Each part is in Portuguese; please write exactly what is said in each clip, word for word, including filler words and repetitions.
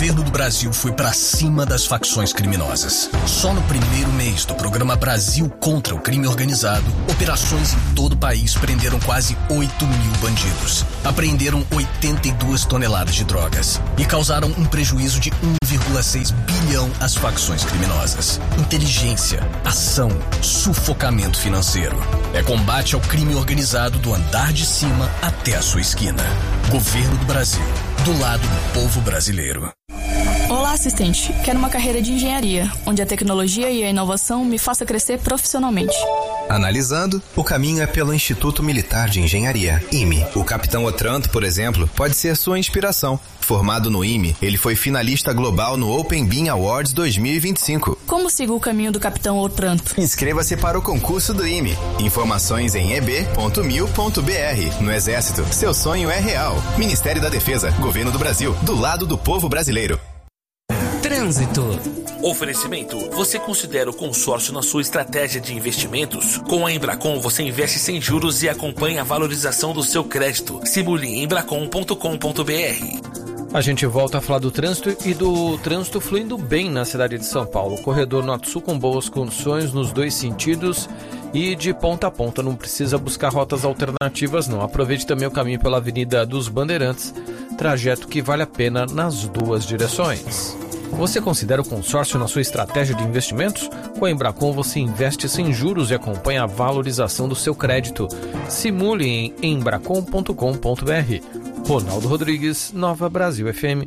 governo do Brasil foi pra cima das facções criminosas. Só no primeiro mês do programa Brasil contra o Crime Organizado, operações em todo o país prenderam quase oito mil bandidos. Apreenderam oitenta e duas toneladas de drogas e causaram um prejuízo de um vírgula seis bilhão às facções criminosas. Inteligência, ação, sufocamento financeiro. É combate ao crime organizado do andar de cima até a sua esquina. Governo do Brasil, do lado do povo brasileiro. Olá, assistente. Quero uma carreira de engenharia, onde a tecnologia e a inovação me faça crescer profissionalmente. Analisando, o caminho é pelo Instituto Militar de Engenharia, I M E. O capitão Otranto, por exemplo, pode ser sua inspiração. Formado no I M E, ele foi finalista global no Open Bean Awards dois mil e vinte e cinco. Como sigo o caminho do capitão Otranto? Inscreva-se para o concurso do I M E. Informações em e b ponto mil ponto b r. No Exército, seu sonho é real. Ministério da Defesa, Governo do Brasil, do lado do povo brasileiro. Trânsito. Oferecimento. Você considera o consórcio na sua estratégia de investimentos? Com a Embracon, você investe sem juros e acompanha a valorização do seu crédito. Simule em embracon ponto com ponto b r. A gente volta a falar do trânsito e do trânsito fluindo bem na cidade de São Paulo. Corredor Norte-Sul com boas condições nos dois sentidos e de ponta a ponta. Não precisa buscar rotas alternativas, não. Aproveite também o caminho pela Avenida dos Bandeirantes, trajeto que vale a pena nas duas direções. Você considera o consórcio na sua estratégia de investimentos? Com a Embracon você investe sem juros e acompanha a valorização do seu crédito. Simule em embracon ponto com ponto b r. Ronaldo Rodrigues, Nova Brasil F M.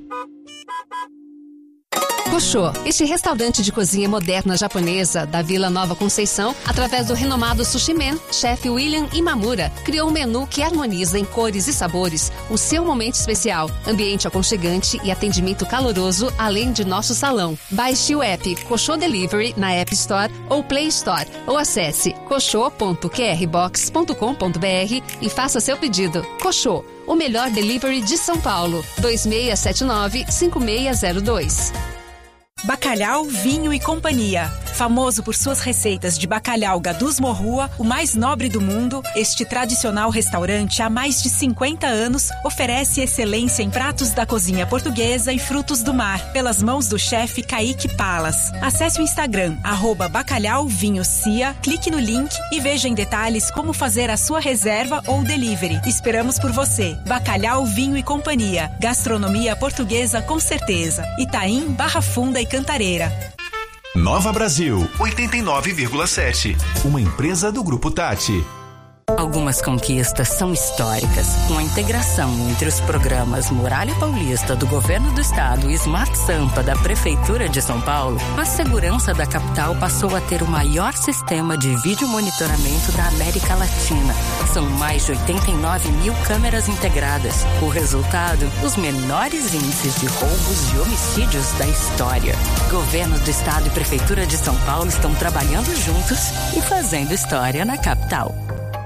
Koshô, este restaurante de cozinha moderna japonesa da Vila Nova Conceição, através do renomado Sushi Man, chefe William Imamura, criou um menu que harmoniza em cores e sabores o seu momento especial, ambiente aconchegante e atendimento caloroso, além de nosso salão. Baixe o app Koshô Delivery na App Store ou Play Store, ou acesse koshô ponto q r box ponto com ponto b r e faça seu pedido. Koshô, o melhor delivery de São Paulo. dois seis sete nove, cinco seis zero dois. Bacalhau, Vinho e Companhia. Famoso por suas receitas de bacalhau Gadus Morrua, o mais nobre do mundo, este tradicional restaurante há mais de cinquenta anos oferece excelência em pratos da cozinha portuguesa e frutos do mar, pelas mãos do chefe Kaique Palas. Acesse o Instagram, arroba Bacalhau Vinho Cia, clique no link e veja em detalhes como fazer a sua reserva ou delivery. Esperamos por você. Bacalhau, Vinho e Companhia. Gastronomia portuguesa com certeza. Itaim, Barra Funda e Cantareira. Nova Brasil, oitenta e nove vírgula sete. Uma empresa do Grupo Tati. Algumas conquistas são históricas. Com a integração entre os programas Muralha Paulista do Governo do Estado e Smart Sampa da Prefeitura de São Paulo, a segurança da capital passou a ter o maior sistema de vídeo monitoramento da América Latina. São mais de oitenta e nove mil câmeras integradas. O resultado, os menores índices de roubos e homicídios da história. Governo do Estado e Prefeitura de São Paulo estão trabalhando juntos e fazendo história na capital.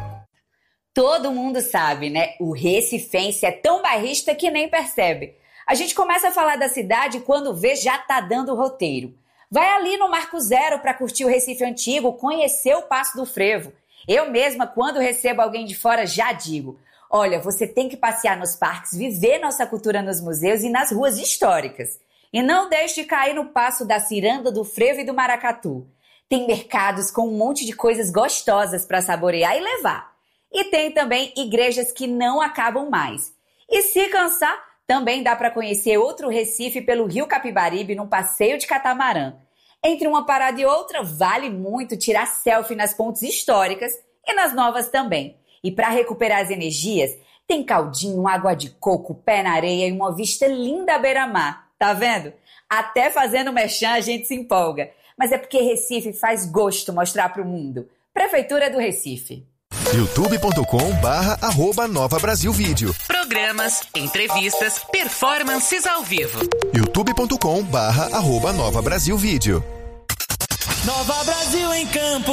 Todo mundo sabe, né? O recifense é tão bairrista que nem percebe. A gente começa a falar da cidade quando vê já tá dando roteiro. Vai ali no Marco Zero para curtir o Recife Antigo, conhecer o Passo do Frevo. Eu mesma, quando recebo alguém de fora, já digo: olha, você tem que passear nos parques, viver nossa cultura nos museus e nas ruas históricas. E não deixe de cair no Passo da Ciranda, do Frevo e do Maracatu. Tem mercados com um monte de coisas gostosas para saborear e levar. E tem também igrejas que não acabam mais. E se cansar, também dá para conhecer outro Recife pelo Rio Capibaribe num passeio de catamarã. Entre uma parada e outra, vale muito tirar selfie nas pontes históricas e nas novas também. E para recuperar as energias, tem caldinho, água de coco, pé na areia e uma vista linda à beira-mar. Tá vendo? Até fazendo merchan a gente se empolga. Mas é porque Recife faz gosto mostrar para o mundo. Prefeitura do Recife. youtube ponto com barra arroba Nova Brasil Vídeo. Programas, entrevistas, performances ao vivo. youtube ponto com barra arroba Nova Brasil Vídeo. Nova Brasil em campo.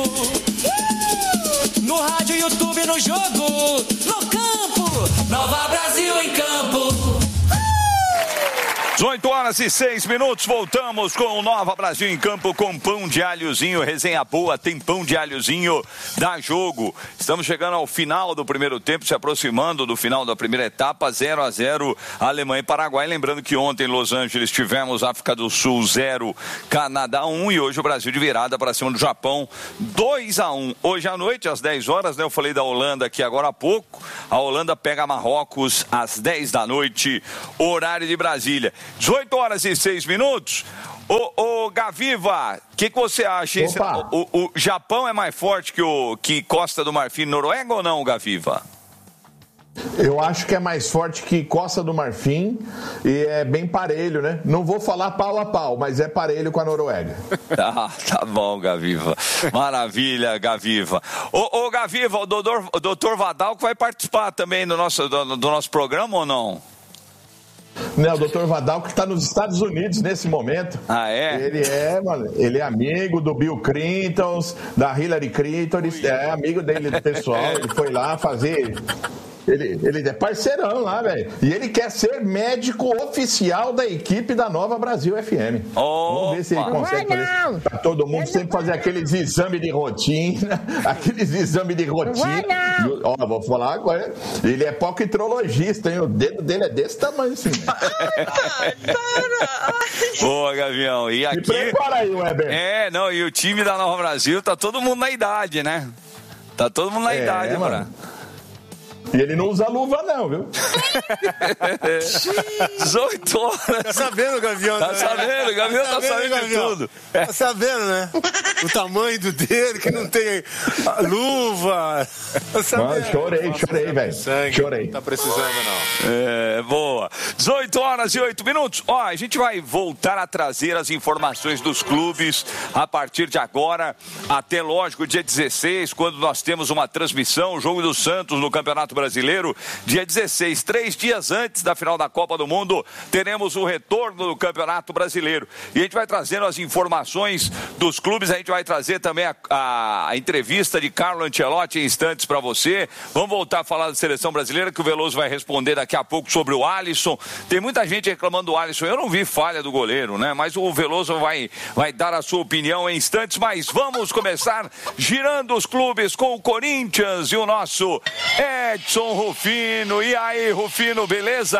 Uh! No rádio, YouTube, no jogo, no campo. Nova Brasil em campo. Uh! dezoito horas e seis minutos, voltamos com o Nova Brasil em Campo com pão de alhozinho, resenha boa, tem pão de alhozinho, dá jogo. Estamos chegando ao final do primeiro tempo, se aproximando do final da primeira etapa, zero a zero, Alemanha e Paraguai. Lembrando que ontem em Los Angeles tivemos África do Sul zero, Canadá um e hoje o Brasil de virada para cima do Japão dois a um. Hoje à noite, às dez horas, né, eu falei da Holanda aqui agora há pouco, a Holanda pega Marrocos às dez da noite, horário de Brasília. dezoito horas e seis minutos. Ô, ô Gaviva, o que, que você acha? Esse, o, o, o Japão é mais forte que, o, que Costa do Marfim e Noruega ou não, Gaviva? Eu acho que é mais forte que Costa do Marfim e é bem parelho, né? Não vou falar pau a pau, mas é parelho com a Noruega. Ah, tá bom, Gaviva. Maravilha, Gaviva. Ô, ô Gaviva, o doutor, o doutor Vadal que vai participar também do nosso, do, do nosso programa ou não? Não, o doutor Vadal que está nos Estados Unidos nesse momento. Ah, é? Ele é, mano, ele é amigo do Bill Clinton, da Hillary Clinton, ele é amigo dele, do pessoal, ele foi lá fazer... Ele, ele é parceirão lá, velho. E ele quer ser médico oficial da equipe da Nova Brasil F M. Oh, Vamos ver se ele consegue fazer. Pra todo mundo sempre fazer aqueles exames de rotina. Aqueles exames de rotina. Ó, vou falar agora. Ele é poquitrologista, hein? O dedo dele é desse tamanho, assim. Boa, Gavião. E aqui... Me prepara aí, Weber. É, não, e o time da Nova Brasil tá todo mundo na idade, né? Tá todo mundo na é, idade, mano. E ele não usa luva, não, viu? dezoito horas. Tá sabendo, Gavião? Tá sabendo, o Gavião tá, tá sabendo, sabendo de tudo. Tá sabendo, né? O tamanho do dele, que não tem luva. Tá sabendo. Mano, chorei, chorei, velho. Chorei. Não tá precisando, não. É, boa. dezoito horas e oito minutos. Ó, a gente vai voltar a trazer as informações dos clubes a partir de agora, até, lógico, dia dezesseis, quando nós temos uma transmissão, o jogo do Santos no Campeonato Brasileiro, dia dezesseis, três dias antes da final da Copa do Mundo, teremos o retorno do Campeonato Brasileiro. E a gente vai trazendo as informações dos clubes, a gente vai trazer também a, a, a entrevista de Carlo Ancelotti em instantes para você. Vamos voltar a falar da Seleção Brasileira, que o Veloso vai responder daqui a pouco sobre o Alisson. Tem muita gente reclamando do Alisson, eu não vi falha do goleiro, né? Mas o Veloso vai, vai dar a sua opinião em instantes, mas vamos começar girando os clubes com o Corinthians e o nosso Edson Rufino. E aí, Rufino, beleza?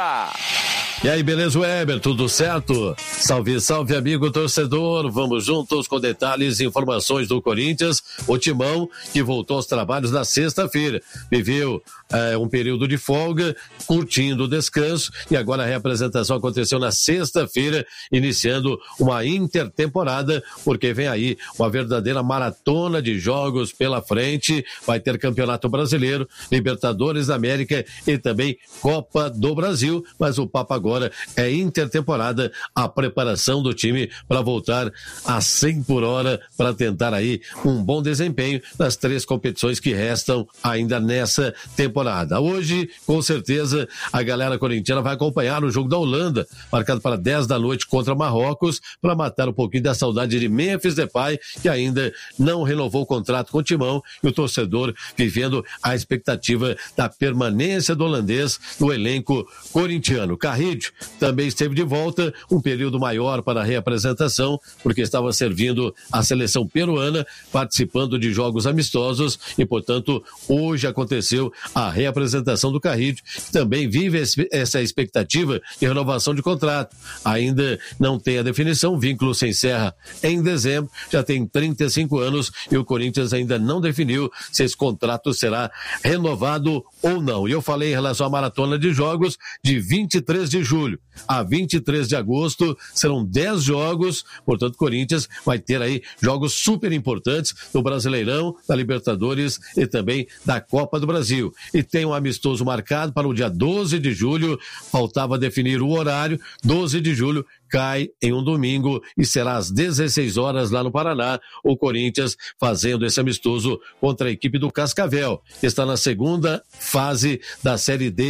E aí, beleza, Weber? Tudo certo? Salve, salve, amigo torcedor. Vamos juntos com detalhes e informações do Corinthians. O Timão, que voltou aos trabalhos na sexta-feira. Viveu é, um período de folga, curtindo o descanso, e agora a reapresentação aconteceu na sexta-feira, iniciando uma intertemporada, porque vem aí uma verdadeira maratona de jogos pela frente. Vai ter Campeonato Brasileiro, Libertadores da América e também Copa do Brasil, mas o papo agora é intertemporada, a preparação do time para voltar a cem por hora para tentar aí um bom desempenho nas três competições que restam ainda nessa temporada. Hoje, com certeza, a galera corintiana vai acompanhar o jogo da Holanda, marcado para dez da noite contra Marrocos, para matar um pouquinho da saudade de Memphis Depay, que ainda não renovou o contrato com o Timão, e o torcedor vivendo a expectativa da permanência do holandês no elenco corintiano. Carrilho também esteve de volta, um período maior para a reapresentação, porque estava servindo a seleção peruana, participando de jogos amistosos, e, portanto, hoje aconteceu a reapresentação do Carrilho, que também vive essa expectativa de renovação de contrato. Ainda não tem a definição, o vínculo se encerra em dezembro, já tem trinta e cinco anos, e o Corinthians ainda não definiu se esse contrato será renovado ou não. E eu falei em relação à maratona de jogos de vinte e três de julho a vinte e três de agosto, serão dez jogos, portanto, o Corinthians vai ter aí jogos super importantes do Brasileirão, da Libertadores e também da Copa do Brasil. E tem um amistoso marcado para o dia doze de julho, faltava definir o horário, doze de julho, cai em um domingo e será às dezesseis horas lá no Paraná, o Corinthians fazendo esse amistoso contra a equipe do Cascavel, que está na segunda fase da Série D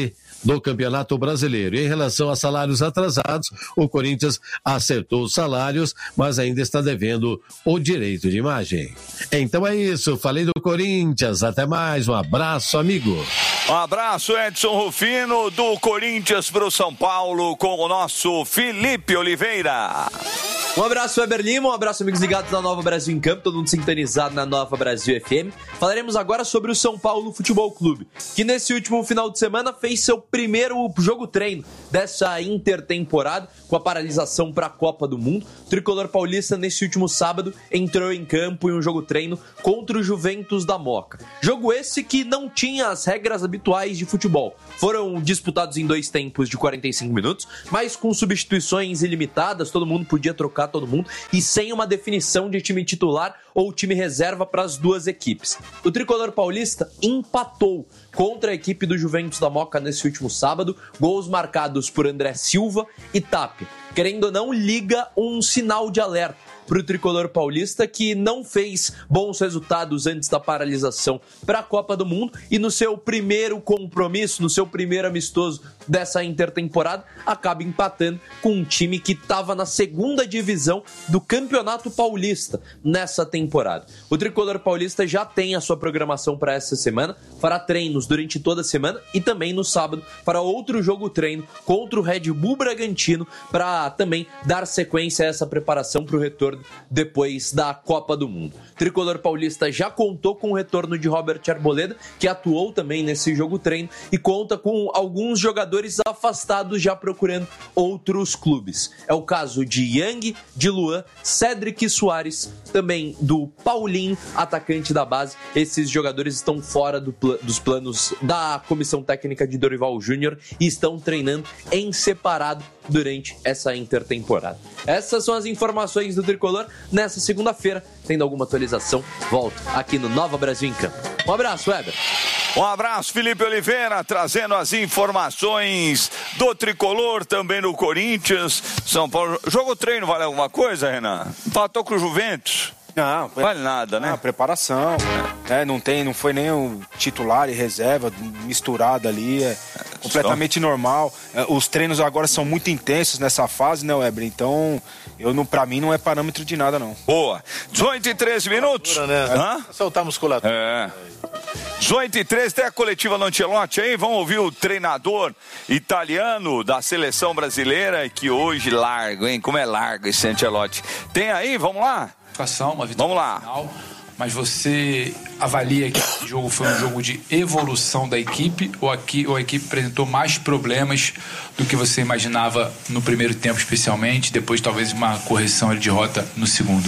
do Campeonato Brasileiro. Em relação a salários atrasados, o Corinthians acertou os salários, mas ainda está devendo o direito de imagem. Então é isso, falei do Corinthians, até mais, um abraço, amigo. Um abraço, Edson Rufino, do Corinthians para o São Paulo, com o nosso Felipe Oliveira. Um abraço, Weber Lima, um abraço, amigos ligados na Nova Brasil em Campo, todo mundo sintonizado na Nova Brasil F M. Falaremos agora sobre o São Paulo Futebol Clube, que nesse último final de semana fez seu primeiro jogo treino dessa intertemporada, com a paralisação para a Copa do Mundo. O tricolor paulista, nesse último sábado, entrou em campo em um jogo treino contra o Juventus da Moca. Jogo esse que não tinha as regras habituais de futebol. Foram disputados em dois tempos de quarenta e cinco minutos, mas com substituições ilimitadas, todo mundo podia trocar todo mundo e sem uma definição de time titular ou time reserva para as duas equipes. O tricolor paulista empatou contra a equipe do Juventus da Moca nesse último sábado, gols marcados por André Silva e Tapia. Querendo ou não, liga um sinal de alerta para o tricolor paulista, que não fez bons resultados antes da paralisação para a Copa do Mundo e no seu primeiro compromisso, no seu primeiro amistoso dessa intertemporada, acaba empatando com um time que estava na segunda divisão do Campeonato Paulista nessa temporada. O tricolor paulista já tem a sua programação para essa semana, fará treinos durante toda a semana e também no sábado fará outro jogo treino contra o Red Bull Bragantino para também dar sequência a essa preparação para o retorno depois da Copa do Mundo. O tricolor paulista já contou com o retorno de Robert Arboleda, que atuou também nesse jogo treino, e conta com alguns jogadores afastados já procurando outros clubes. É o caso de Yang, de Luan, Cédric Soares, também do Paulinho, atacante da base. Esses jogadores estão fora do pl- dos planos da comissão técnica de Dorival Júnior e estão treinando em separado durante essa intertemporada. Essas são as informações do tricolor nessa segunda-feira. Tendo alguma atualização, volto aqui no Nova Brasil em Campo. Um abraço, Weber. Um abraço, Felipe Oliveira, trazendo as informações do tricolor, também no Corinthians. São Paulo. Jogo treino vale alguma coisa, Renan? Empatou com o Juventus? Não, vale nada, né? Ah, preparação, é. É, não tem, não foi nem o titular e reserva misturado ali, é completamente normal. É, os treinos agora são muito intensos nessa fase, né, Weber? Então, eu não, pra mim não é parâmetro de nada, não. Boa. dezoito e treze minutos. Né? Hã? Soltar a musculatura. É. dezoito e treze, tem a coletiva do Ancelotti aí, vamos ouvir o treinador italiano da seleção brasileira, que hoje largo, hein? Como é largo esse Ancelotti. Tem aí, vamos lá? Uma vitória Vamos lá. Final, mas você avalia que esse jogo foi um jogo de evolução da equipe ou, aqui, ou a equipe apresentou mais problemas do que você imaginava no primeiro tempo, especialmente, depois talvez uma correção de rota no segundo?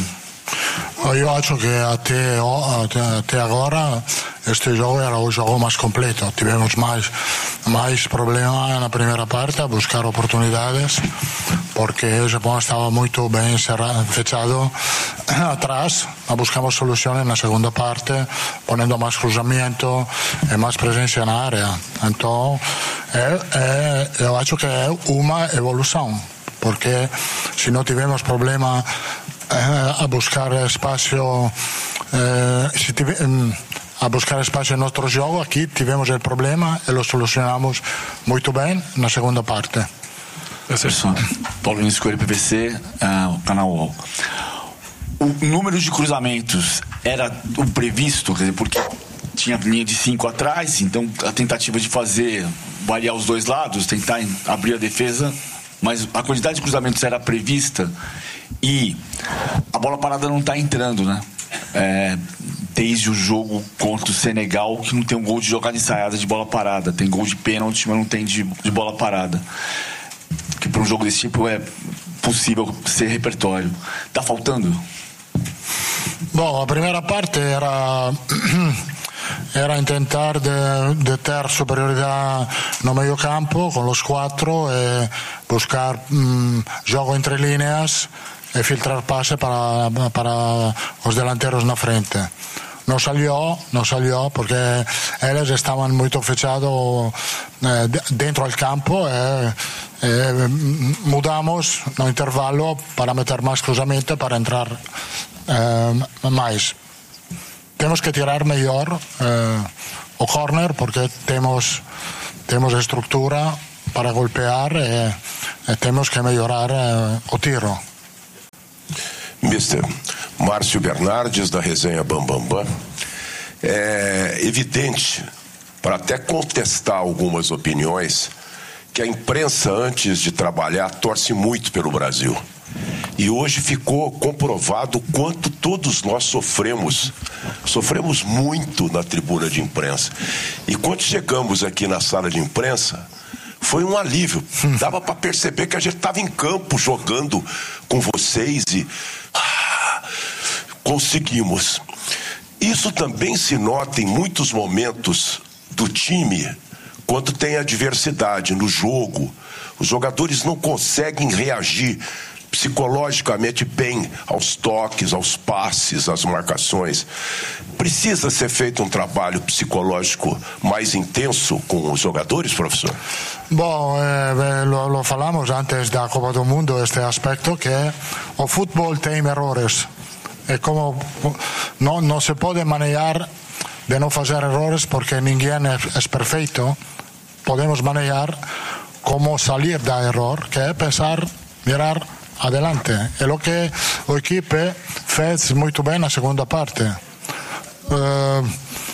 Io acho que até, até agora este jogo era o jogo mais completo. Tivemos mais, mais problemas na primeira parte a buscar oportunidades, porque o Japão estava muito bem cerrado, fechado atrás. Buscamos soluções na segunda parte, ponendo mais cruzamento e mais presença na área. Então, é, é, eu acho que é uma evolução, porque se não tivermos problema a buscar espaço eh, se tive, a buscar espaço no nosso jogo, aqui tivemos o problema e lo solucionamos muito bem na segunda parte. Pessoal, Paulo Vinícius Coelho, P V C, uh, canal U O L. O número de cruzamentos era o previsto, quer dizer, porque tinha linha de cinco atrás, então a tentativa de fazer variar os dois lados, tentar abrir a defesa, mas a quantidade de cruzamentos era prevista. E a bola parada não está entrando, né? É, desde o jogo contra o Senegal, que não tem um gol de jogada ensaiada de bola parada. Tem gol de pênalti, mas não tem de, de bola parada. Que para um jogo desse tipo é possível ser repertório. Tá faltando? Bom, a primeira parte era era tentar de, de ter superioridade no meio campo com os quatro e buscar um, jogo entre linhas e filtrar pase para, para os delanteros na frente. No salió, no salió porque eles estaban muy fechados eh, dentro del campo e eh, mudamos no intervalo para meter más cruzamiento para entrar eh, más. Temos que tirar mellor eh, o corner porque temos temos estrutura para golpear e, e temos que melhorar eh, o tiro. mister Márcio Bernardes, da resenha Bambambam. Bam, Bam. É evidente, para até contestar algumas opiniões, que a imprensa, antes de trabalhar, torce muito pelo Brasil. E hoje ficou comprovado o quanto todos nós sofremos. Sofremos muito na tribuna de imprensa. E quando chegamos aqui na sala de imprensa, foi um alívio. Dava para perceber que a gente estava em campo jogando com vocês e ah, conseguimos. Isso também se nota em muitos momentos do time, quando tem adversidade no jogo. Os jogadores não conseguem reagir psicologicamente bem aos toques, aos passes, às marcações. Precisa ser feito um trabalho psicológico mais intenso com os jogadores, professor? Bom, eh, lo, lo falamos antes da Copa do Mundo, este aspecto que o futebol tem errores. É como não, não se pode manejar de não fazer errores porque ninguém é, é perfeito. Podemos manejar como salir da error, que é pensar, mirar adelante. É o que o equipe fez muito bem na segunda parte. Uh,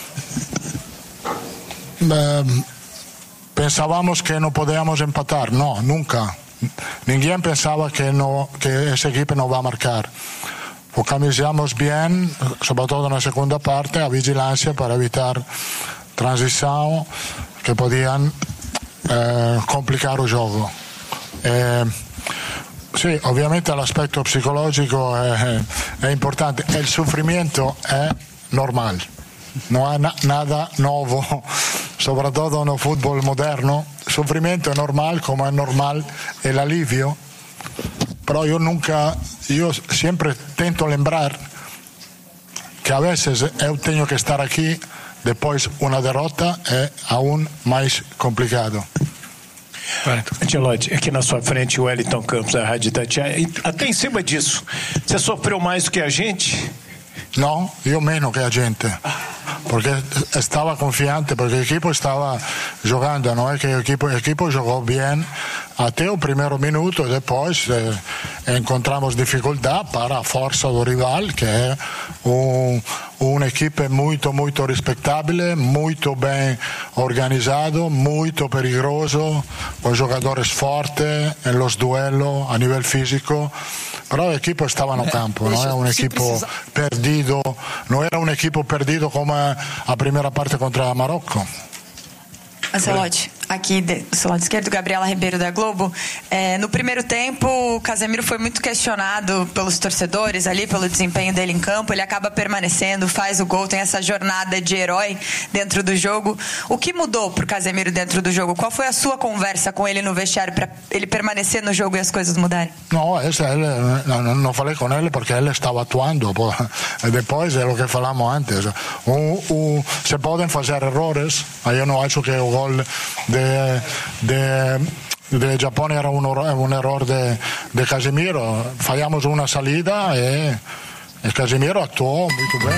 uh, pensávamos que não podíamos empatar. Não, nunca. Ninguém pensava que, não, que essa equipe não vai marcar. Focalizamos bem, sobretudo na segunda parte, a vigilância para evitar transição que podiam eh, complicar o jogo. Eh, sì, ovviamente l'aspetto psicologico è, è importante. Il soffrimento è normale, non è na- nada nuovo, soprattutto nel football moderno. Il soffrimento è normale, come è normale l'alivio. Però io nunca, io sempre tento lembrar que a veces eu tenho que estar aqui, depois uma derrota é aún mais complicado. Ancelotti, aqui na sua frente o Wellington Campos da Rádio Itatiaia. Até em cima disso, você sofreu mais do que a gente? Não, eu menos que a gente. Porque estava confiante, porque o equipo estava jogando, não é que o equipo, o equipo jogou bem até o primeiro minuto, depois eh, encontramos dificuldade para a força do rival, que é um, uma equipe muito, muito respeitável, muito bem organizado, muito perigoso, com jogadores fortes nos duelos a nível físico. Però l'equipo stava no campo, non è un equipo perdido, non era un equipo perdido come a primeira parte contra o Marocco. Ancelotti, aqui do seu lado esquerdo, Gabriela Ribeiro da Globo. É, no primeiro tempo, o Casemiro foi muito questionado pelos torcedores ali, pelo desempenho dele em campo. Ele acaba permanecendo, faz o gol, tem essa jornada de herói dentro do jogo. O que mudou pro Casemiro dentro do jogo? Qual foi a sua conversa com ele no vestiário para ele permanecer no jogo e as coisas mudarem? Não, esse, ele, não, não falei com ele porque ele estava atuando. Depois é o que falamos antes. O, o, se podem fazer erros. Eu não acho que o gol de de, de Giappone era un, un errore de, de Casemiro. Fallamos una salida e, e Casemiro atuou muito bem.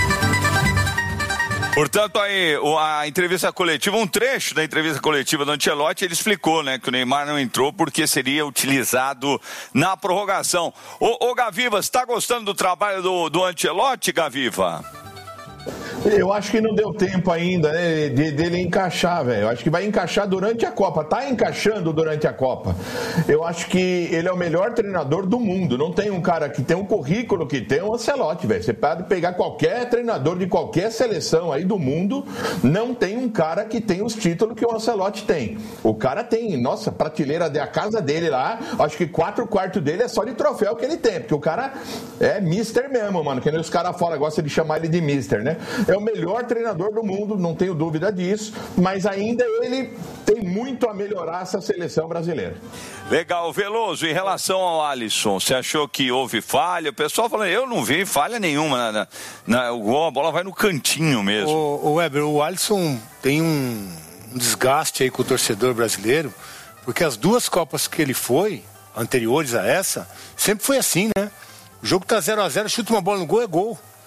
Portanto, aí, a entrevista coletiva, um trecho da entrevista coletiva do Ancelotti, ele explicou, né, que o Neymar não entrou porque seria utilizado na prorrogação. Ô, ô Gaviva, você está gostando do trabalho do, do Ancelotti, Gaviva? Eu acho que não deu tempo ainda, né, de, dele encaixar, velho. Eu acho que vai encaixar durante a Copa. Tá encaixando durante a Copa. Eu acho que ele é o melhor treinador do mundo. Não tem um cara que tem um currículo que tem um Ancelotti, velho. Você pode pegar qualquer treinador de qualquer seleção aí do mundo, não tem um cara que tem os títulos que o Ancelotti tem. O cara tem, nossa, prateleira da casa dele lá, acho que quatro quartos dele é só de troféu que ele tem, porque o cara é mister mesmo, mano. Que nem os caras fora gostam de chamar ele de mister, né? É o melhor treinador do mundo, não tenho dúvida disso, mas ainda ele tem muito a melhorar essa seleção brasileira. Legal, Veloso, em relação ao Alisson, você achou que houve falha? O pessoal falando, eu não vi falha nenhuma, na, na, na, a bola vai no cantinho mesmo. O, o Weber, o Alisson tem um, um desgaste aí com o torcedor brasileiro, porque as duas Copas que ele foi, anteriores a essa, sempre foi assim, né? O jogo tá zero a zero, chuta uma bola no gol, é gol.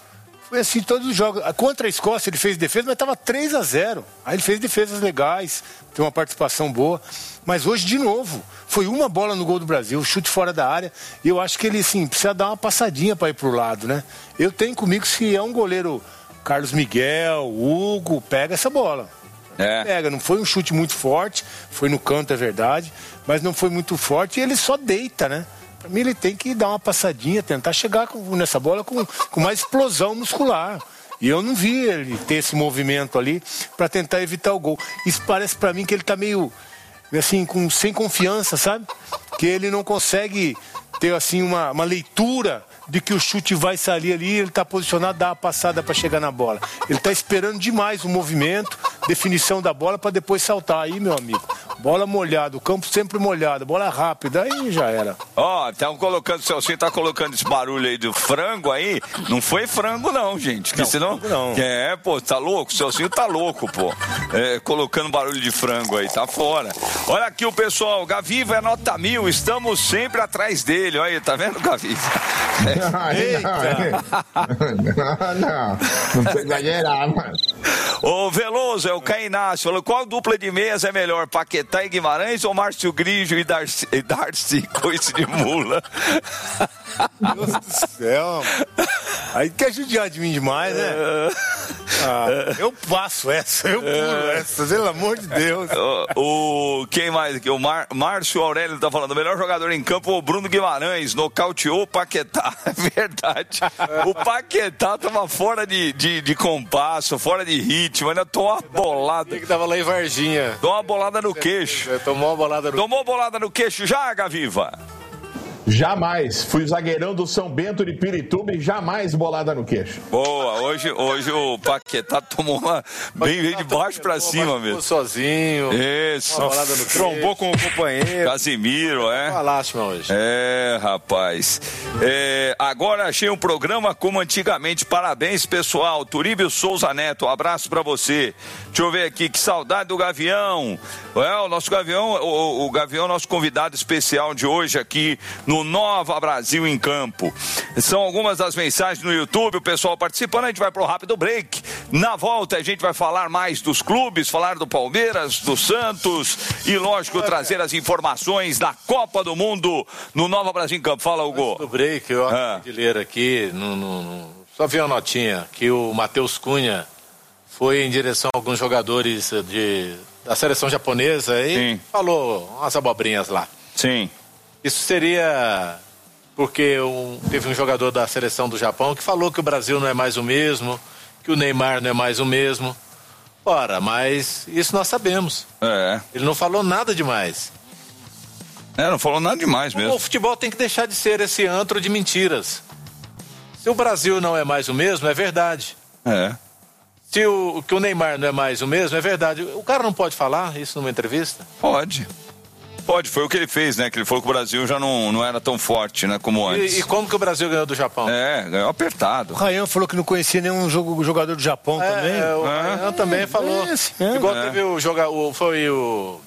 Foi assim, todos os jogos. Contra a Escócia ele fez defesa, mas estava três a zero. Aí ele fez defesas legais, tem uma participação boa. Mas hoje, de novo, foi uma bola no gol do Brasil, chute fora da área. E eu acho que ele, assim, precisa dar uma passadinha para ir pro lado, né? Eu tenho comigo, se é um goleiro Carlos Miguel, Hugo, pega essa bola. É. Pega, não foi um chute muito forte, foi no canto, é verdade, mas não foi muito forte e ele só deita, né? Pra mim ele tem que dar uma passadinha, tentar chegar com, nessa bola com, com mais explosão muscular. E eu não vi ele ter esse movimento ali para tentar evitar o gol. Isso parece para mim que ele tá meio, assim, com, sem confiança, sabe? Que ele não consegue ter, assim, uma, uma leitura de que o chute vai sair ali, ele tá posicionado, dá a passada para chegar na bola. Ele tá esperando demais o movimento, definição da bola para depois saltar. Aí, meu amigo, bola molhada, o campo sempre molhado, bola rápida, aí já era. Ó, oh, estão colocando, o Celcinho tá colocando esse barulho aí do frango aí, não foi frango não, gente, que não, senão... não. É, pô, tá louco, o Celcinho tá louco, pô, é, colocando barulho de frango aí, tá fora. Olha aqui o pessoal, Gaviva é nota mil, estamos sempre atrás dele, olha aí, tá vendo, Gaviva? É. Eita. Não, não, não precisa exagerar, mano. Ô Veloso, é o Cainácio, falou, qual dupla de meias é melhor, Paquetá e Guimarães ou Márcio Grigio e Darcy, e Darcy coice de mula? Deus do céu. Aí quer judiar de mim demais, né? Ah, eu passo essa, eu pulo essa, pelo amor de Deus. O, o quem mais aqui? O Mar, Márcio Aurélio tá falando, o melhor jogador em campo é o Bruno Guimarães, nocauteou o Paquetá. É verdade. O Paquetá tava fora de, de, de compasso, fora de ritmo, ainda tomou uma bolada. Ele que tava lá em Varginha. Tomou uma bolada no queixo. Tomou uma bolada no Tomou uma bolada no queixo já, Gaviva? Jamais. Fui zagueirão do São Bento de Pirituba e jamais bolada no queixo. Boa. Hoje, hoje o Paquetá tomou uma bem, bem de baixo pra cima mesmo. Sozinho. Isso. Uma bolada no queixo. Trombou com o companheiro. Casimiro, é? Uma lástima hoje. É, rapaz. É, agora achei um programa como antigamente. Parabéns, pessoal. Turíbio Souza Neto, um abraço pra você. Deixa eu ver aqui, que saudade do Gavião. É, o nosso Gavião, o, o Gavião, nosso convidado especial de hoje aqui no Nova Brasil em Campo. São algumas das mensagens no YouTube, o pessoal participando, a gente vai pro rápido break. Na volta a gente vai falar mais dos clubes, falar do Palmeiras, do Santos e, lógico, trazer as informações da Copa do Mundo no Nova Brasil em Campo. Fala, Hugo. No break, eu acabei ah. de ler aqui, no, no, no... só vi uma notinha, que o Matheus Cunha foi em direção a alguns jogadores de, da seleção japonesa e Sim. falou umas abobrinhas lá. Sim. Isso seria porque um, teve um jogador da seleção do Japão que falou que o Brasil não é mais o mesmo, que o Neymar não é mais o mesmo. Ora, mas isso nós sabemos. É. Ele não falou nada demais. É, não falou nada demais mesmo. O futebol tem que deixar de ser esse antro de mentiras. Se o Brasil não é mais o mesmo, é verdade. É. Se o, que o Neymar não é mais o mesmo, é verdade. O cara não pode falar isso numa entrevista? Pode. Pode, foi o que ele fez, né? Que ele falou que o Brasil já não, não era tão forte, né? Como antes. E, e como que o Brasil ganhou do Japão? É, ganhou apertado. O Rayan falou que não conhecia nenhum jogo, jogador do Japão é, também. É, o é. Rayan também falou. É esse, é. Igual é. teve o jogador, foi o...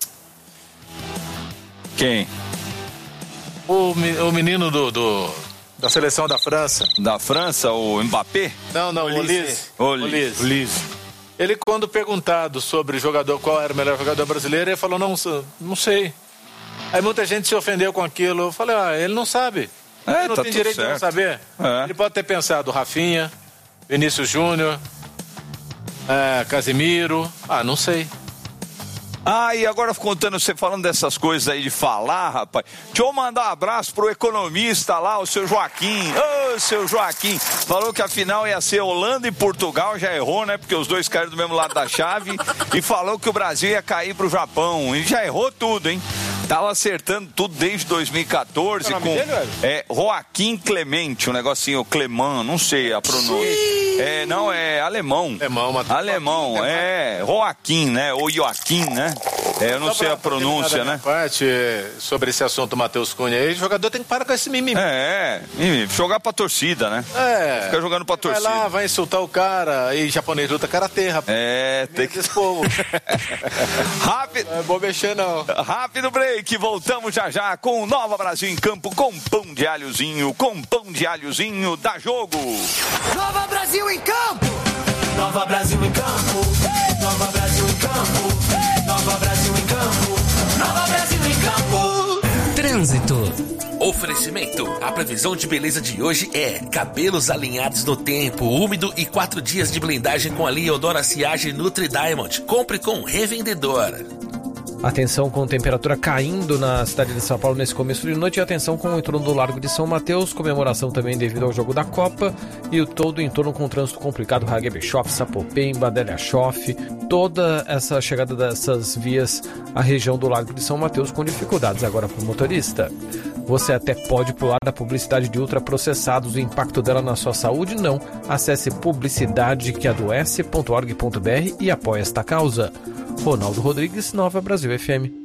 Quem? O, o menino do, do, da seleção da França. Da França, o Mbappé? Não, não, o Olise. Olise. Olise. Ele, quando perguntado sobre jogador, qual era o melhor jogador brasileiro, ele falou, não, não sei. Aí muita gente se ofendeu com aquilo. Eu falei, ah, ele não sabe. É, ele não tá tem tudo direito certo. de não saber. É. Ele pode ter pensado Rafinha, Vinícius Júnior, é, Casemiro. Ah, não sei. Ah, e agora contando, você falando dessas coisas aí de falar, rapaz, deixa eu mandar um abraço pro economista lá, o seu Joaquim. Ô, seu Joaquim, falou que a final ia ser Holanda e Portugal, já errou, né? Porque os dois caíram do mesmo lado da chave. E falou que o Brasil ia cair pro Japão. E já errou tudo, hein? Tava acertando tudo desde dois mil e quatorze com dele, é, Joaquim Clemente, um negocinho Clemão, não sei a pronúncia. É, não, é alemão. Alemão, Matheus. Alemão, é. Joaquim, né? Ou Joaquim, né? É, eu não Só sei pra, a pronúncia, pra né? Parte, sobre esse assunto, Matheus Cunha aí, o jogador tem que parar com esse mimimi. É, é, jogar pra torcida, né? É. Fica jogando pra torcida. Vai lá, vai insultar o cara, aí japonês luta karatê, rapaz. É, tem que... Esse povo. Rápido. Não é bom mexer, não. Rápido break, voltamos já já com o Nova Brasil em Campo, com pão de alhozinho, com pão de alhozinho, dá jogo. Nova Brasil em Campo. Nova Brasil em Campo. Nova Brasil em Campo. Nova Brasil em Campo. Nova Brasil em Campo. Trânsito. Oferecimento. A previsão de beleza de hoje é cabelos alinhados no tempo, úmido e quatro dias de blindagem com a linha Odora Siage Nutri Diamond. Compre com revendedora. Atenção com temperatura caindo na cidade de São Paulo nesse começo de noite. E atenção com o entorno do Largo de São Mateus. Comemoração também devido ao jogo da Copa. E o todo o entorno com trânsito complicado. Hagebeshof, Sapopemba, Delhachof. Toda essa chegada dessas vias à região do Largo de São Mateus com dificuldades agora para o motorista. Você até pode pular da publicidade de ultraprocessados. O impacto dela na sua saúde? Não. Acesse publicidade que adoece ponto org ponto br e apoie esta causa. Ronaldo Rodrigues, Nova Brasil F M.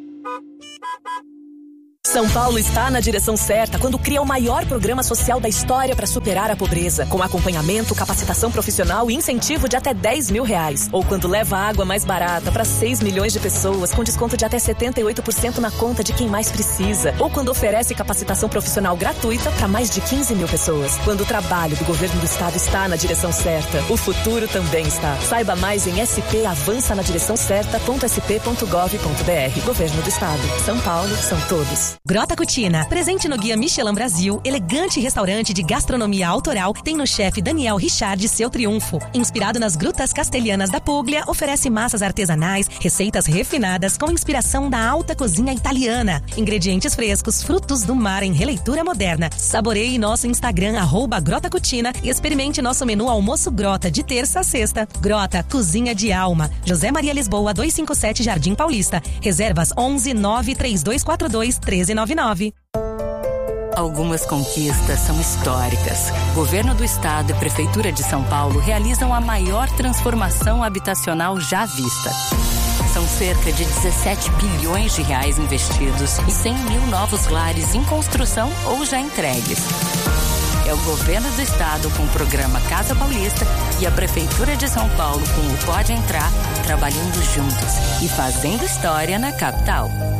São Paulo está na direção certa quando cria o maior programa social da história para superar a pobreza, com acompanhamento, capacitação profissional e incentivo de até dez mil reais. Ou quando leva água mais barata para seis milhões de pessoas, com desconto de até setenta e oito por cento na conta de quem mais precisa. Ou quando oferece capacitação profissional gratuita para mais de quinze mil pessoas. Quando o trabalho do governo do estado está na direção certa, o futuro também está. Saiba mais em s p avança na direção certa ponto s p ponto gov ponto br. Governo do estado. São Paulo são todos. Grota Cucina, presente no Guia Michelin Brasil, elegante restaurante de gastronomia autoral, tem no chefe Daniel Richard seu triunfo. Inspirado nas grutas castelhanas da Puglia, oferece massas artesanais, receitas refinadas com inspiração da alta cozinha italiana. Ingredientes frescos, frutos do mar em releitura moderna. Saboreie nosso Instagram, arroba Grota Cucina, e experimente nosso menu almoço Grota de terça a sexta. Grota, cozinha de alma. José Maria Lisboa, duzentos e cinquenta e sete, Jardim Paulista. Reservas onze nove três dois quatro dois um três nove nove. Algumas conquistas são históricas. Governo do Estado e Prefeitura de São Paulo realizam a maior transformação habitacional já vista. São cerca de dezessete bilhões de reais investidos e cem mil novos lares em construção ou já entregues. É o Governo do Estado com o programa Casa Paulista e a Prefeitura de São Paulo com o Pode Entrar, trabalhando juntos e fazendo história na capital.